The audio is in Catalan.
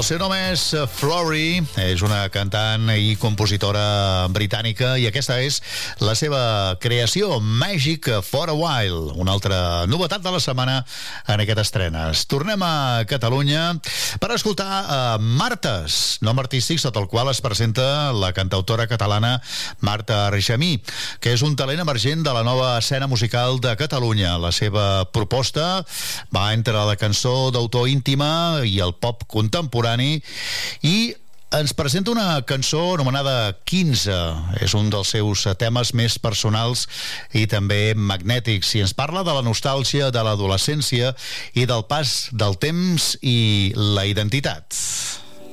seu nom és Flory, és una cantant i compositora britànica i aquesta és la seva creació, Magic for a While, una altra novetat de la setmana en aquest estrenes. Tornem a Catalunya per escoltar Martes, nom artístic sota el qual es presenta la cantautora catalana Marta Argemí, que és un talent emergent de la nova escena musical de Catalunya. La seva proposta va entre la cançó d'autor íntima i el pop contemporani i ens presenta una cançó anomenada 15. És un dels seus temes més personals i també magnètics i ens parla de la nostàlgia de l'adolescència i del pas del temps i la identitat.